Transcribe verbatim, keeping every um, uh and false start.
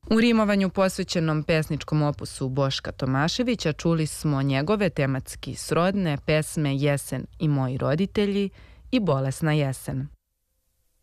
U rimovanju posvećenom pesničkom opusu Boška Tomaševića čuli smo njegove tematski srodne pesme Jesen i moji roditelji i Bolesna jesen.